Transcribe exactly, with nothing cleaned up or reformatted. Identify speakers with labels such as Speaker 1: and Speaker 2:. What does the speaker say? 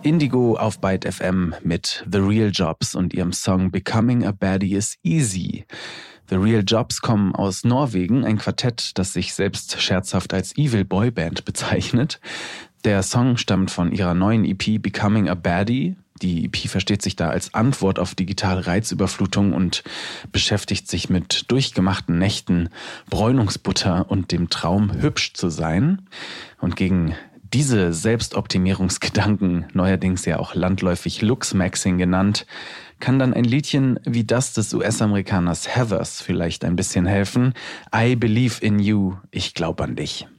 Speaker 1: Indigo auf Byte F M mit The Real Jobs und ihrem Song Becoming a Baddie is Easy. The Real Jobs kommen aus Norwegen, ein Quartett, das sich selbst scherzhaft als Evil Boy Band bezeichnet. Der Song stammt von ihrer neuen E P Becoming a Baddie. Die E P versteht sich da als Antwort auf digitale Reizüberflutung und beschäftigt sich mit durchgemachten Nächten, Bräunungsbutter und dem Traum, hübsch zu sein. Und gegen diese Selbstoptimierungsgedanken, neuerdings ja auch landläufig Looks-Maxing genannt, kann dann ein Liedchen wie das des U S-Amerikaners Heathers vielleicht ein bisschen helfen. I believe in you, ich glaub an dich.